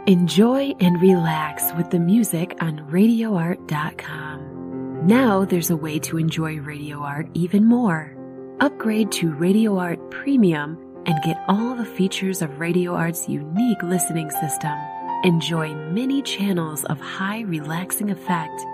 Enjoy and relax with the music on RadioArt.com. Now there's a way to enjoy Radio Art even more. Upgrade to Radio Art Premium and get all the features of Radio Art's unique listening system. Enjoy many channels of high relaxing effect